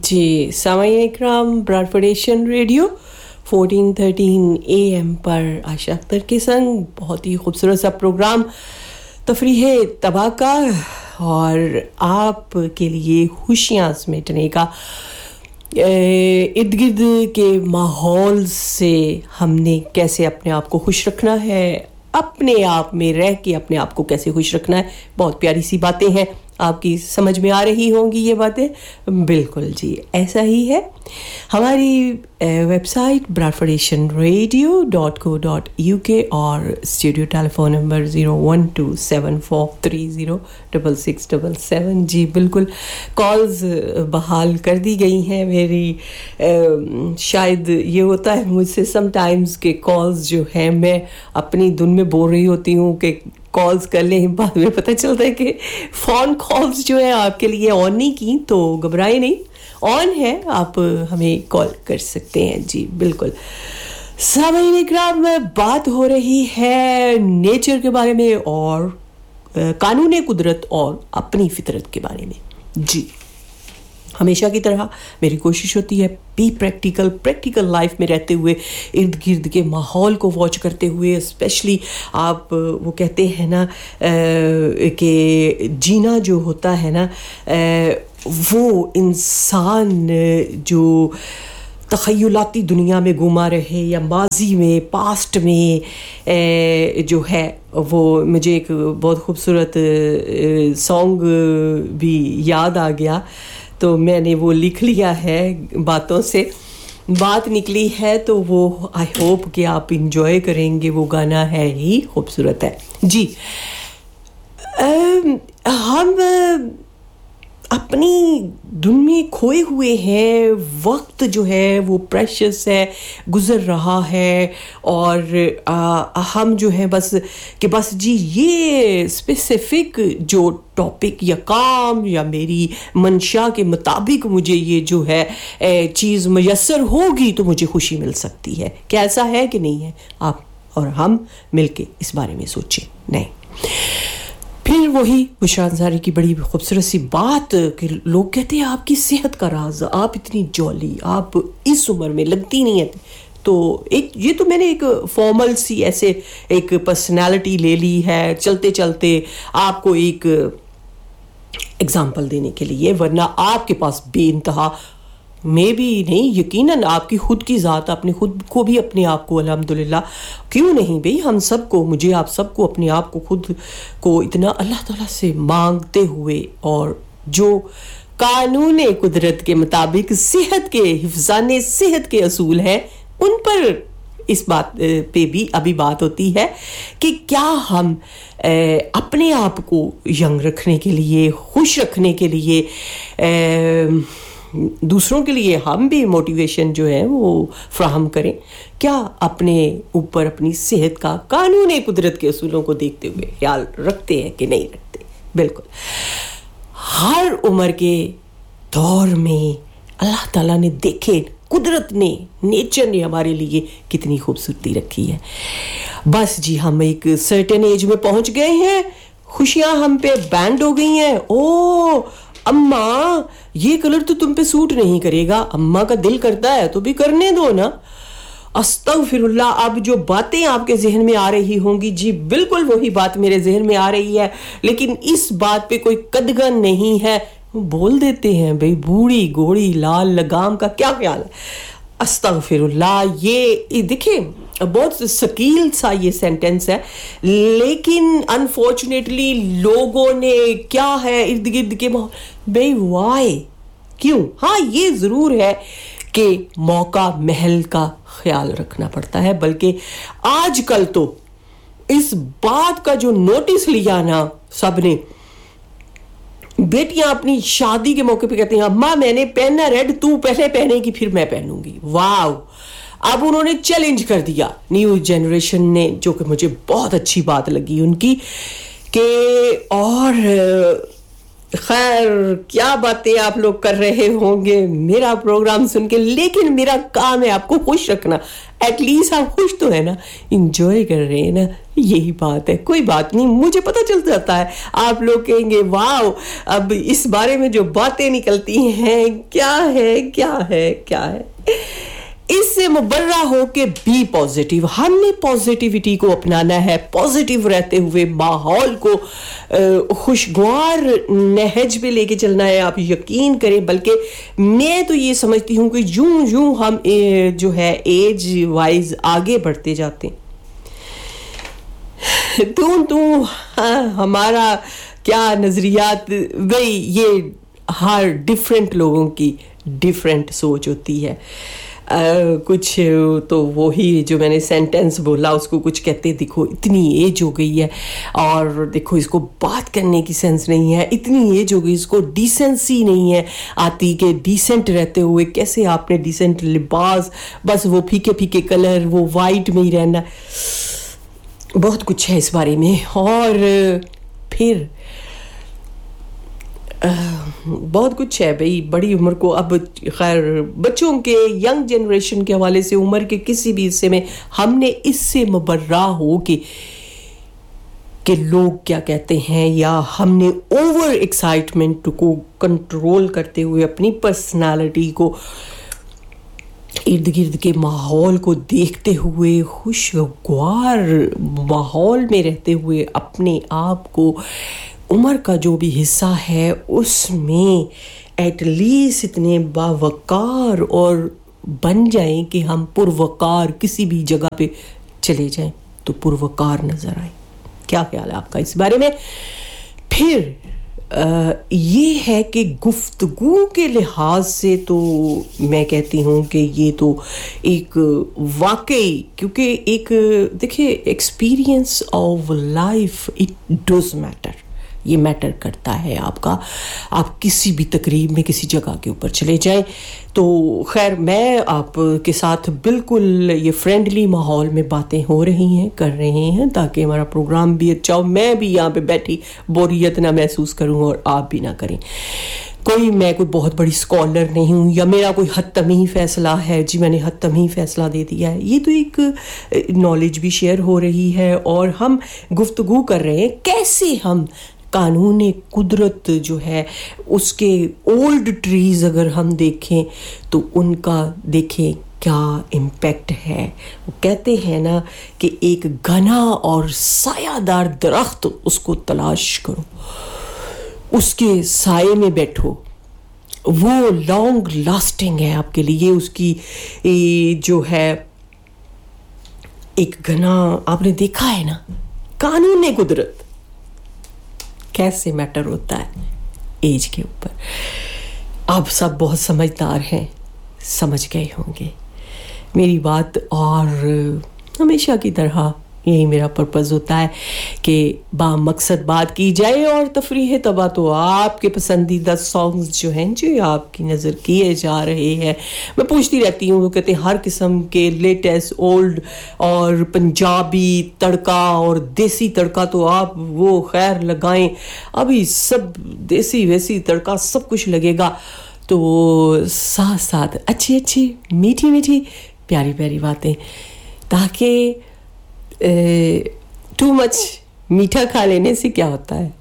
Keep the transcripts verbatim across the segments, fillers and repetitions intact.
Ji सामाईन Ikram ब्रॉडफोर्डेशन radio fourteen thirteen A M पर आशा अख्तर के संग बहुत ही खूबसूरत सा प्रोग्राम तफरीह तबाका और आपके लिए खुशियाँ समेटने का इर्द गिर्द के माहौल से हमने कैसे अपने आप को खुश रखना है, अपने आप में रह के अपने आप को कैसे खुश रखना है। बहुत प्यारी सी बातें हैं, आपकी समझ में आ रही होंगी ये बातें। बिल्कुल जी ऐसा ही है। हमारी website ब्रॉडफोर्डेशन radio dot co dot U के और studio telephone number zero one two seven four three zero six six seven seven. जी बिल्कुल कॉल्स बहाल कर दी गई हैं मेरी। आ, शायद ये होता है मुझसे समटाइम्स के कॉल्स जो हैं मैं अपनी धुन में बोल रही होती हूँ कि कॉल्स कर लें, बाद में पता चलता है कि फ़ोन कॉल्स जो है आपके लिए ऑन नहीं की, तो घबराए नहीं, ऑन है, आप हमें कॉल कर सकते हैं। जी बिल्कुल। सामाईन इकराम में बात हो रही है नेचर के बारे में और कानून कुदरत और अपनी फितरत के बारे में। जी हमेशा की तरह मेरी कोशिश होती है बी प्रैक्टिकल प्रैक्टिकल लाइफ में रहते हुए, इर्द गिर्द के माहौल को वॉच करते हुए, स्पेशली आप वो कहते हैं ना कि जीना जो होता है ना वो इंसान जो तख़य्युलाती दुनिया में घूमा रहे या माजी में पास्ट में जो है, वो मुझे एक बहुत खूबसूरत सॉन्ग भी याद आ गया तो मैंने वो लिख लिया है, बातों से बात निकली है, तो वो आई होप कि आप इंजॉय करेंगे। वो गाना है ही खूबसूरत है। जी आ, हम अपनी धुन में खोए हुए हैं, वक्त जो है वो प्रेशियस है, गुज़र रहा है और आ, हम जो है बस कि बस जी ये स्पेसिफिक जो टॉपिक या काम या मेरी मंशा के मुताबिक मुझे ये जो है चीज़ मुयस्सर होगी तो मुझे खुशी मिल सकती है। क्या ऐसा है कि नहीं है? आप और हम मिलके इस बारे में सोचें। नहीं, फिर वही बुशरा अंसारी की बड़ी खूबसूरत सी बात कि लोग कहते हैं आपकी सेहत का राज, आप इतनी जॉली, आप इस उम्र में लगती नहीं है। तो एक ये तो मैंने एक फॉर्मल सी ऐसे एक पर्सनालिटी ले ली है चलते चलते आपको एक एग्जाम्पल देने के लिए, वरना आपके पास बेइंतहा में भी नहीं, यकीनन आपकी खुद की ज़ात, अपने खुद को भी अपने आप को अल्हम्दुलिल्लाह क्यों नहीं भाई, हम सबको, मुझे आप सबको अपने आप को खुद को इतना अल्लाह ताला से मांगते हुए और जो कानून कुदरत के मुताबिक सेहत के हिफ्ज़ाने सेहत के असूल हैं उन पर इस बात पे भी अभी बात होती है कि क्या हम अपने आप को यंग रखने के लिए, खुश रखने के लिए, दूसरों के लिए हम भी मोटिवेशन जो है वो फराहम करें। क्या अपने ऊपर अपनी सेहत का कानून कुदरत के असूलों को देखते हुए ख्याल रखते हैं कि नहीं रखते? बिल्कुल। हर उम्र के दौर में अल्लाह ताला ने देखे, कुदरत ने, नेचर ने हमारे लिए कितनी खूबसूरती रखी है। बस जी हम एक सर्टेन एज में पहुंच गए हैं, खुशियां हम पे बैंड हो गई हैं। ओ अम्मा ये कलर तो तुम पे सूट नहीं करेगा, अम्मा का दिल करता है तो भी करने दो ना। अस्तगफिरुल्लाह। अब जो बातें आपके जहन में आ रही होंगी, जी बिल्कुल वही बात मेरे जहन में आ रही है, लेकिन इस बात पे कोई कदगन नहीं है, बोल देते हैं भाई बूढ़ी घोड़ी लाल लगाम का क्या ख्याल है। अस्तगफिरुल्लाह। ये देखिए बहुत सकील सा ये सेंटेंस है, लेकिन अनफॉर्चुनेटली लोगों ने क्या है इर्द गिर्द के भाई वाई क्यों। हाँ ये ज़रूर है कि मौका महल का ख्याल रखना पड़ता है, बल्कि आजकल तो इस बात का जो नोटिस लिया ना सबने, बेटियां अपनी शादी के मौके पे कहती हैं अम्मा मैंने पहनना रेड, तू पहले पहनेगी फिर मैं पहनूंगी। वाव। अब उन्होंने चैलेंज कर दिया न्यू जनरेशन ने, जो कि मुझे बहुत अच्छी बात लगी उनकी, कि और خیر کیا باتیں آپ لوگ کر رہے ہوں گے میرا پروگرام سن کے, لیکن میرا کام ہے آپ کو خوش رکھنا. ایٹ لیسٹ آپ خوش تو ہے نا, انجوائے کر رہے ہیں نا, یہی بات ہے. کوئی بات نہیں, مجھے پتہ چل جاتا ہے. آپ لوگ کہیں گے واو, اب اس بارے میں جو باتیں نکلتی ہیں کیا ہے کیا ہے کیا ہے. اس سے مبرہ ہو کے بی پازیٹیو. ہم نے پازیٹیوٹی کو اپنانا ہے, پازیٹیو رہتے ہوئے ماحول کو خوشگوار نہج پہ لے کے چلنا ہے. آپ یقین کریں, بلکہ میں تو یہ سمجھتی ہوں کہ یوں یوں ہم جو ہے ایج وائز آگے بڑھتے جاتے ہیں, تو تو ہمارا کیا نظریات, بھئی یہ ہر ڈیفرنٹ لوگوں کی ڈیفرنٹ سوچ ہوتی ہے. Uh, کچھ تو وہی جو میں نے سینٹینس بولا اس کو کچھ کہتے دیکھو اتنی ایج ہو گئی ہے اور دیکھو اس کو بات کرنے کی سینس نہیں ہے, اتنی ایج ہو گئی اس کو ڈیسنسی نہیں ہے آتی کہ ڈیسنٹ رہتے ہوئے کیسے آپ نے ڈیسنٹ لباس, بس وہ پھیکے پھیکے کلر, وہ وائٹ میں ہی رہنا. بہت کچھ ہے اس بارے میں. اور پھر بہت کچھ ہے بھئی, بڑی عمر کو اب خیر بچوں کے ینگ جنریشن کے حوالے سے عمر کے کسی بھی حصے میں ہم نے اس سے مبرہ ہو کے کہ لوگ کیا کہتے ہیں, یا ہم نے اوور ایکسائٹمنٹ کو کنٹرول کرتے ہوئے اپنی پرسنالٹی کو ارد گرد کے ماحول کو دیکھتے ہوئے خوشگوار ماحول میں رہتے ہوئے اپنے آپ کو عمر کا جو بھی حصہ ہے اس میں ایٹ لیسٹ اتنے باوقار اور بن جائیں کہ ہم پروقار کسی بھی جگہ پہ چلے جائیں تو پروقار نظر آئے. کیا خیال ہے آپ کا اس بارے میں؟ پھر یہ ہے کہ گفتگو کے لحاظ سے تو میں کہتی ہوں کہ یہ تو ایک واقعی, کیونکہ ایک دیکھیں experience of life it does matter, یہ میٹر کرتا ہے آپ کا. آپ کسی بھی تقریب میں کسی جگہ کے اوپر چلے جائیں تو خیر میں آپ کے ساتھ بالکل یہ فرینڈلی ماحول میں باتیں ہو رہی ہیں, کر رہے ہیں, تاکہ ہمارا پروگرام بھی اچھا ہو, میں بھی یہاں پہ بیٹھی بوریت نہ محسوس کروں اور آپ بھی نہ کریں. کوئی میں کوئی بہت بڑی اسکالر نہیں ہوں یا میرا کوئی حتمی فیصلہ ہے جی میں نے حتمی فیصلہ دے دیا ہے. یہ تو ایک نالج بھی شیئر ہو رہی ہے اور ہم گفتگو کر رہے ہیں کیسے ہم قانون قدرت جو ہے اس کے اولڈ ٹریز اگر ہم دیکھیں تو ان کا دیکھیں کیا امپیکٹ ہے. وہ کہتے ہیں نا کہ ایک گھنا اور سایہ دار درخت اس کو تلاش کرو, اس کے سائے میں بیٹھو, وہ لانگ لاسٹنگ ہے آپ کے لیے. اس کی جو ہے ایک گھنا آپ نے دیکھا ہے نا, قانون قدرت کیسے میٹر ہوتا ہے ایج کے اوپر. آپ سب بہت سمجھدار ہیں, سمجھ گئے ہوں گے میری بات. اور ہمیشہ کی طرح یہی میرا پرپز ہوتا ہے کہ با مقصد بات کی جائے, اور تفریح طبع تو آپ کے پسندیدہ سانگز جو ہیں جو آپ کی نظر کیے جا رہے ہیں. میں پوچھتی رہتی ہوں, وہ کہتے ہیں ہر قسم کے لیٹسٹ اولڈ اور پنجابی تڑکا اور دیسی تڑکا تو آپ وہ خیر لگائیں, ابھی سب دیسی ویسی تڑکا سب کچھ لگے گا. تو ساتھ ساتھ اچھی اچھی میٹھی میٹھی پیاری پیاری باتیں, تاکہ ٹو مچ میٹھا کھا لینے سے کیا ہوتا ہے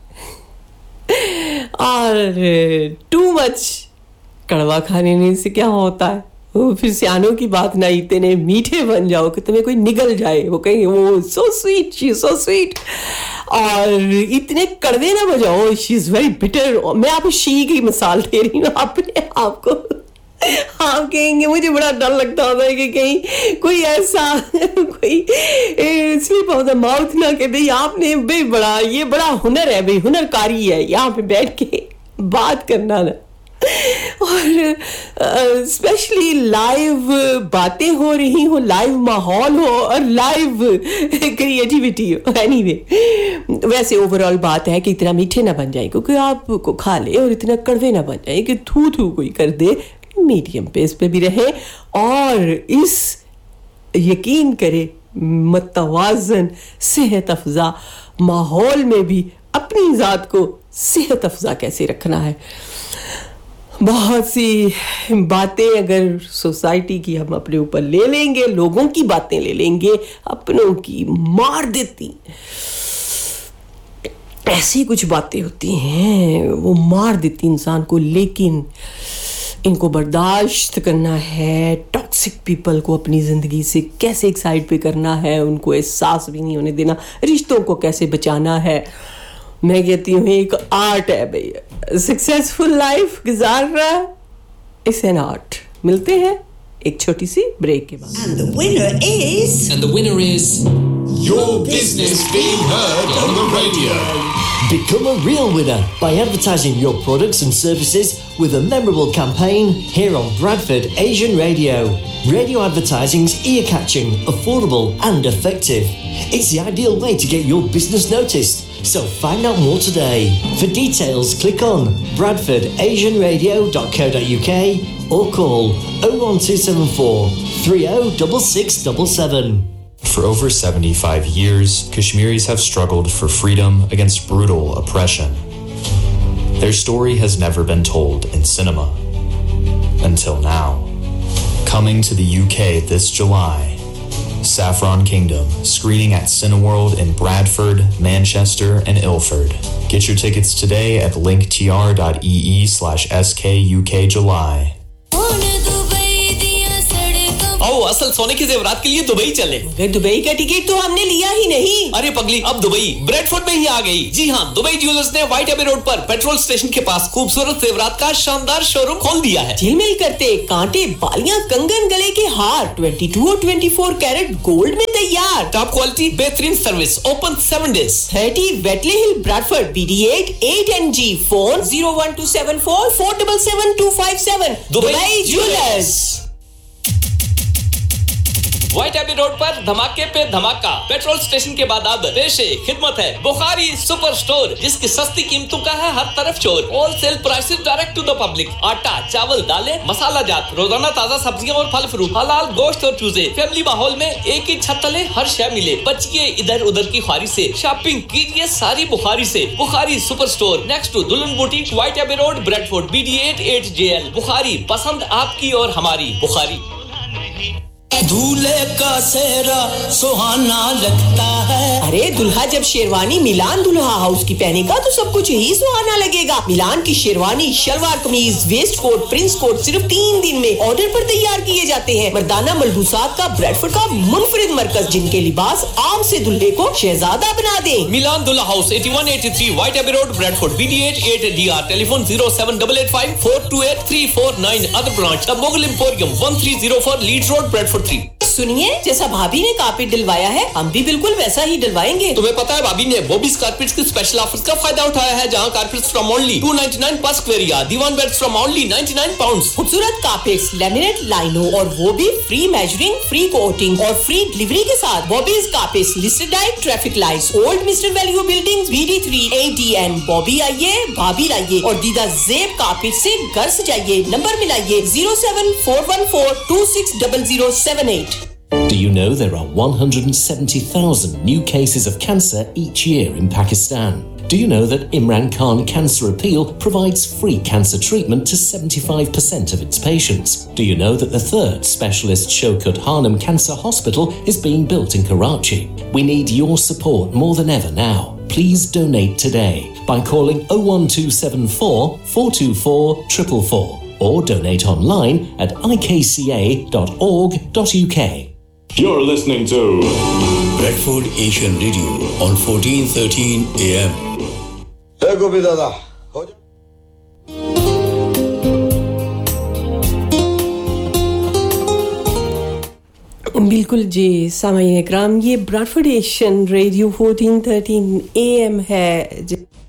اور ٹو مچ کڑوا کھا لینے سے کیا ہوتا ہے. وہ پھر سیانوں کی بات نہ, اتنے میٹھے بن جاؤ کہ تمہیں کوئی نگل جائے, وہ کہیں گے وہ سو سویٹ, شی سو سویٹ, اور اتنے کڑوے نہ بجاؤ شی از ویری بٹر. میں آپ کو شی کی مثال دے رہی ہوں اپنے آپ کو. آپ کہیں گے مجھے بڑا ڈر لگتا ہوتا ہے کہ کہیں کوئی ایسا کوئی سلپ آف دا ماؤتھ نہ کہ بھئی آپ نے بھئی بڑا یہ بڑا ہنر ہے, بھئی ہنر کاری ہے یہاں پہ بیٹھ کے بات کرنا نا. اور اسپیشلی لائیو باتیں ہو رہی ہوں, لائیو ماحول ہو اور لائیو کریٹیوٹی ہو. اینی وے ویسے اوور آل بات ہے کہ اتنا میٹھے نہ بن جائیں کیونکہ آپ کو کھا لے, اور اتنا کڑوے نہ بن جائیں کہ تھو تھو کوئی کر دے. میڈیم پیس پہ بھی رہے اور اس یقین کرے متوازن صحت افزا ماحول میں بھی اپنی ذات کو सेहत अफजा कैसे रखना है. बहुत सी बातें अगर सोसाइटी की हम अपने ऊपर ले लेंगे, लोगों की बातें ले लेंगे, अपनों की मार देती. ऐसी कुछ बातें होती हैं वो मार देती इंसान को, लेकिन इनको बर्दाश्त करना है. टॉक्सिक पीपल को अपनी ज़िंदगी से कैसे एक साइड पे करना है, उनको एहसास भी नहीं होने देना, रिश्तों को कैसे बचाना है. मैं कहती हूँ एक आर्ट है भैया. सक्सेसफुल लाइफ गुजारना इट्स एन आर्ट. मिलते हैं एक छोटी सी ब्रेक के बाद. And the winner is And the winner is Your business being heard on the radio. Become a real winner by advertising your products and services with a memorable campaign here on Bradford Asian Radio. Radio advertising's ear-catching, affordable and effective. It's the ideal way to get your business noticed. So find out more today. For details, click on bradford asian radio dot co dot uk or call oh one two seven four three oh six six seven seven. For over seventy-five years, Kashmiris have struggled for freedom against brutal oppression. Their story has never been told in cinema. Until now. Coming to the U K this July, Saffron Kingdom, screening at Cineworld in Bradford, Manchester and Ilford. Get your tickets today at linktr.ee slash skukjuly. आओ असल सोने के जेवरात के लिए Dubai चले. मगर Dubai का टिकट तो हमने लिया ही नहीं. अरे पगली, अब दुबई ब्रेडफोर्ड में ही आ गई. जी हाँ, दुबई ज्वेलर्स ने व्हाइट एबी रोड पर पेट्रोल स्टेशन के पास खूबसूरत जेवरात का शानदार शोरूम खोल दिया है. झिलमिल करते कांटे, बालियां, कंगन, गले के हार बाईस और चौबीस कैरेट गोल्ड में तैयार. टॉप क्वालिटी, बेहतरीन सर्विस, ओपन सेवन डेज. तीस वेटले हिल, Bradford, B D eight eight N G. Phone oh one two seven four four seven seven two five seven. Dubai jewellers. White AB road पर धमाके पे धमाका. Petrol station के बाद अब पेशे खिदमत है बुखारी सुपर स्टोर, जिसकी सस्ती कीमतों का है हर तरफ शोर. Wholesale prices direct to the public. आटा, चावल, दालें, मसाला जात, रोजाना ताजा सब्जियां और फल फ्रूट, हलाल गोश्त और चूजे. फैमिली माहौल में एक ही छत तले हर शय मिले. बचिए इधर उधर की ख्वारी से, शॉपिंग कीजिए सारी बुखारी से. Bukhari super store next to दुल्हन boutique, white AB road, Bradford, B D eight eight J L. Bukhari, पसंद आपकी और हमारी. बुखारी. दूल्हे का सेहरा सुहाना लगता है. अरे दुल्हा जब शेरवानी मिलान दुल्हा हाउस की पहनेगा तो सब कुछ ही सुहाना लगेगा. मिलान की शेरवानी, शलवार कमीज, वेस्ट कोट, प्रिंस कोट सिर्फ तीन दिन में ऑर्डर पर तैयार किए जाते हैं. मर्दाना मलबूसात का ब्रेडफोर्ड का मुनफरिद मरकज, जिनके लिबास आम से दुल्हे को शहजादा बना दे. मिलान दुल्हा house eighty-one eighty-three white AB road, Bradford, B D eight eight D R. Telephone oh seven eight eight five four two eight three four nine. Other branch the Mughal emporium thirteen oh four Leeds road, Bradford three. सुनिए, जैसा भाभी ने carpet डलवाया है हम भी बिल्कुल वैसा ही डलवाएंगे. तुम्हें पता है भाभी ने बॉबीज कारपेट्स के स्पेशल ऑफर्स का फायदा उठाया है, जहां carpets from only two ninety-nine पर square yard, Diwan beds from only ninety-nine pounds. खूबसूरत कारपेट्स, लैमिनेट, लाइनो और वो भी फ्री मेजरिंग, फ्री कोटिंग और फ्री डिलीवरी के साथ. Bobby's carpets, listed diet, traffic lights, old mister value buildings, B D three A D N. Bobby आइए, भाभी लाइए और दीदा जेब कारपेट से घर सजाइए. Number मिलाइए oh seven four one four two six zero zero seven eight. Do you know there are one hundred seventy thousand new cases of cancer each year in Pakistan? Do you know that Imran Khan Cancer Appeal provides free cancer treatment to seventy-five percent of its patients? Do you know that the third specialist Shaukat Hanum Cancer Hospital is being built in Karachi? We need your support more than ever now. Please donate today by calling oh one two seven four four two four four four four or donate online at i k c a dot org dot u k. You're listening to Bradford Asian Radio on fourteen thirteen A M. Hey, Gopi Dada. बिल्कुल जी सामाईन इकराम, ये Bradford Asian radio fourteen thirteen A M है.